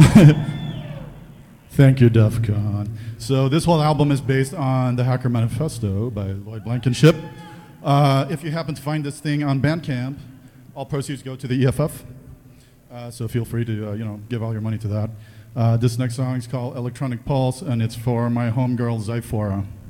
Thank you, DEF CON. So this whole album is based on the Hacker Manifesto by Lloyd Blankenship. If you happen to find this thing on Bandcamp, all proceeds go to the EFF. So feel free to give all your money to that. This next song is called Electronic Pulse, and it's for my homegirl Zyphora.